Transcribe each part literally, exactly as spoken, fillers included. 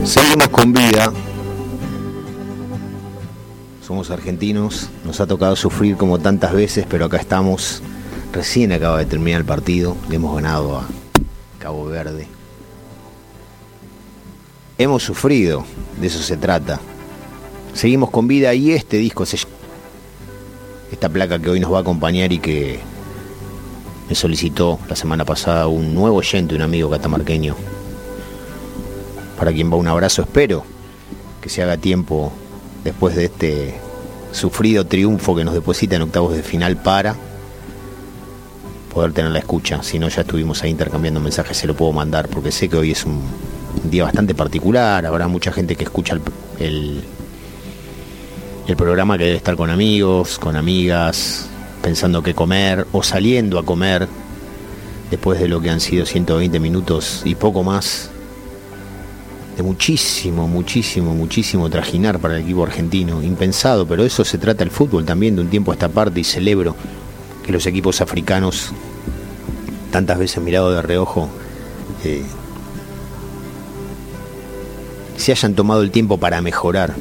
Seguimos con vida. Somos argentinos, nos ha tocado sufrir como tantas veces, pero acá estamos. Recién acaba de terminar el partido, le hemos ganado a Cabo Verde. Hemos sufrido, de eso se trata. Seguimos con vida y este disco se llama, esta placa que hoy nos va a acompañar y que me solicitó la semana pasada un nuevo oyente, un amigo catamarqueño, para quien va un abrazo. Espero que se haga tiempo después de este sufrido triunfo que nos deposita en octavos de final para poder tener la escucha. Si no, ya estuvimos ahí intercambiando mensajes, se lo puedo mandar porque sé que hoy es un, un día bastante particular. Habrá mucha gente que escucha el, el, el programa que debe estar con amigos, con amigas, pensando qué comer o saliendo a comer después de lo que han sido ciento veinte minutos y poco más de muchísimo, muchísimo, muchísimo trajinar para el equipo argentino, impensado, pero eso se trata el fútbol también de un tiempo a esta parte, y celebro que los equipos africanos, tantas veces mirados de reojo, eh, se hayan tomado el tiempo para mejorar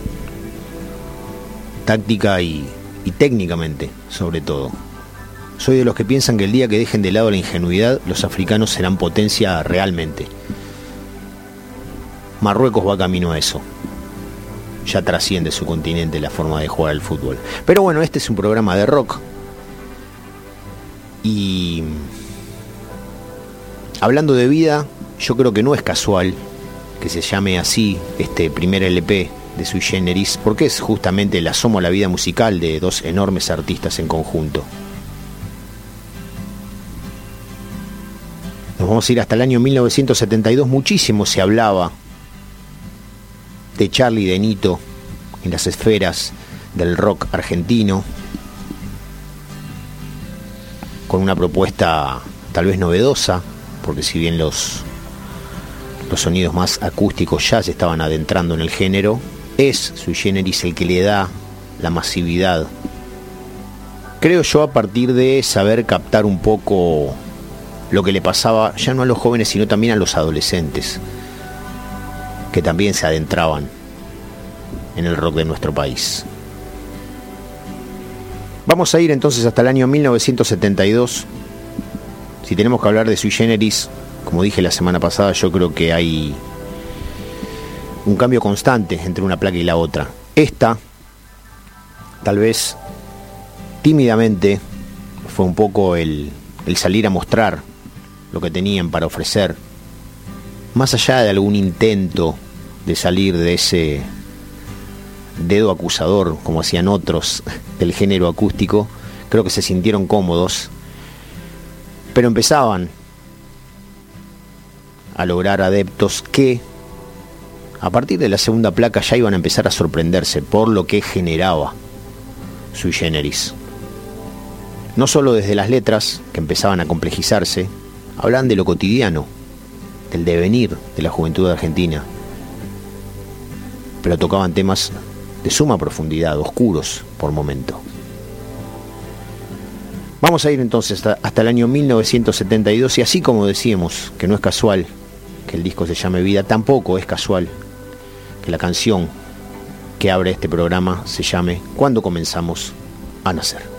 táctica y, y técnicamente, sobre todo. Soy de los que piensan que el día que dejen de lado la ingenuidad, los africanos serán potencia realmente. Marruecos va camino a eso. Ya trasciende su continente la forma de jugar al fútbol. Pero bueno, este es un programa de rock. Y hablando de vida, yo creo que no es casual que se llame así este primer L P de Sui Generis, porque es justamente el asomo a la vida musical de dos enormes artistas en conjunto. Nos vamos a ir hasta el año mil novecientos setenta y dos. Muchísimo se hablaba de Charly y de Nito en las esferas del rock argentino, con una propuesta tal vez novedosa, porque si bien los, los sonidos más acústicos ya se estaban adentrando en el género, es Sui Generis el que le da la masividad, creo yo, a partir de saber captar un poco lo que le pasaba ya no a los jóvenes, sino también a los adolescentes, que también se adentraban en el rock de nuestro país. Vamos a ir entonces hasta el año mil novecientos setenta y dos. Si tenemos que hablar de Sui Generis, como dije la semana pasada, yo creo que hay un cambio constante entre una placa y la otra. Esta, tal vez tímidamente, fue un poco el, el salir a mostrar lo que tenían para ofrecer, más allá de algún intento de salir de ese dedo acusador, como hacían otros del género acústico. Creo que se sintieron cómodos, pero empezaban a lograr adeptos que a partir de la segunda placa ya iban a empezar a sorprenderse por lo que generaba Sui Generis. No solo desde las letras, que empezaban a complejizarse, hablan de lo cotidiano, del devenir de la juventud argentina, pero tocaban temas de suma profundidad, oscuros por momento. Vamos a ir entonces hasta, hasta el año mil novecientos setenta y dos, y así como decíamos que no es casual que el disco se llame Vida, tampoco es casual que la canción que abre este programa se llame Cuando comenzamos a nacer.